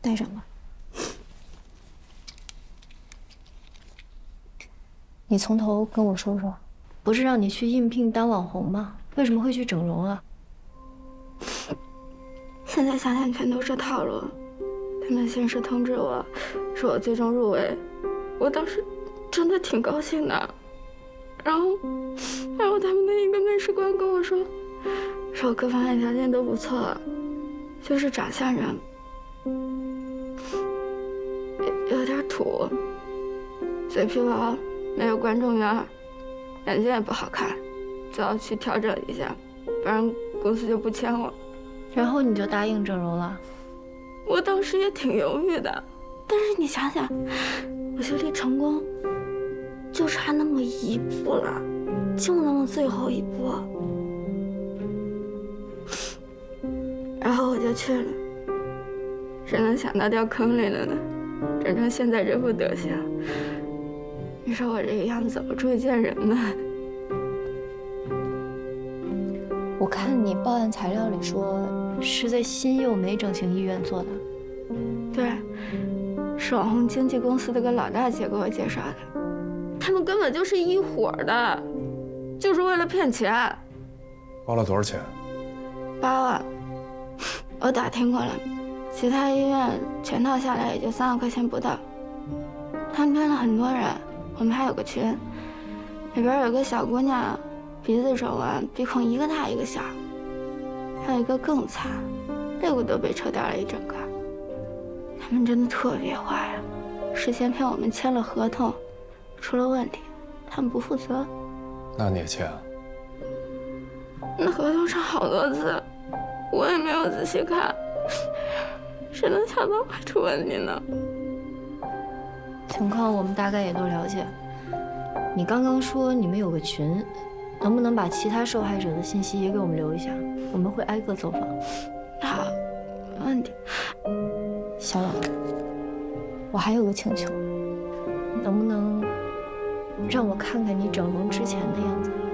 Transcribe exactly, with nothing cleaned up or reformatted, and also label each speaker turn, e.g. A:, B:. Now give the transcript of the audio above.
A: 戴上吧。你从头跟我说说，不是让你去应聘当网红吗？为什么会去整容啊？
B: 现在想想全都是套路。他们先是通知我，说我最终入围，我当时真的挺高兴的。然后，然后他们的一个面试官跟我说，说我各方面条件都不错，就是长相上有点土，嘴皮薄，没有观众缘，眼睛也不好看，就要去调整一下，不然公司就不签我。
A: 然后你就答应整容了？
B: 我当时也挺犹豫的，但是你想想，我就离成功就差那么一步了，就那么最后一步。然后我就去了，谁能想到掉坑里了呢？整成现在这副德行，你说我这个样子怎么出去见人呢？
A: 我看你报案材料里说是在新幼美整形医院做的。
B: 对，是网红经纪公司的个老大姐给我介绍的，他们根本就是一伙的，就是为了骗钱。
C: 花了多少钱？
B: 八万，我打听过了，其他医院全套下来也就三万块钱不到。他们骗了很多人，我们还有个群，里边有个小姑娘，鼻子整完，鼻孔一个大一个小，还有一个更惨，肋骨都被抽掉了一整个。他们真的特别坏啊！事先骗我们签了合同，出了问题，他们不负责。
C: 那你也签啊？
B: 那合同上好多字，我也没有仔细看，谁能想到会出问题呢？
A: 情况我们大概也都了解。你刚刚说你们有个群，能不能把其他受害者的信息也给我们留一下？我们会挨个走访。
B: 好，没问题。
A: 小婉，我还有个请求，能不能让我看看你整容之前的样子？